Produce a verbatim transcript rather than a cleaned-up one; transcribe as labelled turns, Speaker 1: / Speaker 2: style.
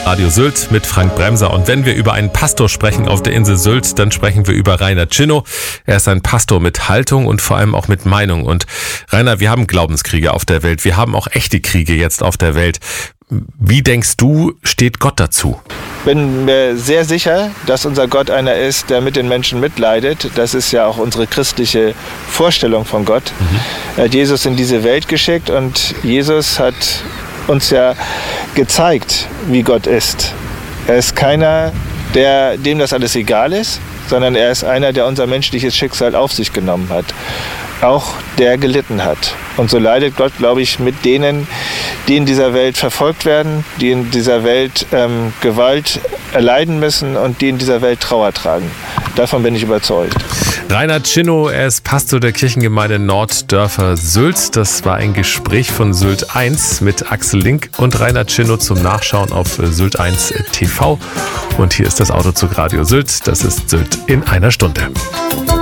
Speaker 1: Radio Sylt mit Frank Bremser. Und wenn wir über einen Pastor sprechen auf der Insel Sylt, dann sprechen wir über Rainer Tschinnow. Er ist ein Pastor mit Haltung und vor allem auch mit Meinung. Und Rainer, wir haben Glaubenskriege auf der Welt. Wir haben auch echte Kriege jetzt auf der Welt. Wie denkst du, steht Gott dazu?
Speaker 2: Ich bin mir sehr sicher, dass unser Gott einer ist, der mit den Menschen mitleidet. Das ist ja auch unsere christliche Vorstellung von Gott. Mhm. Er hat Jesus in diese Welt geschickt und Jesus hat uns ja gezeigt, wie Gott ist. Er ist keiner, der, dem das alles egal ist, sondern er ist einer, der unser menschliches Schicksal auf sich genommen hat. Auch der gelitten hat. Und so leidet Gott, glaube ich, mit denen, die in dieser Welt verfolgt werden, die in dieser Welt ähm, Gewalt erleiden müssen und die in dieser Welt Trauer tragen. Davon bin ich überzeugt.
Speaker 1: Rainer Tschinnow, er ist Pastor der Kirchengemeinde Norddörfer Sylt. Das war ein Gespräch von Sylt eins mit Axel Link und Rainer Tschinnow zum Nachschauen auf Sylt eins Punkt T V. Und hier ist das Autozug Radio Sylt. Das ist Sylt in einer Stunde.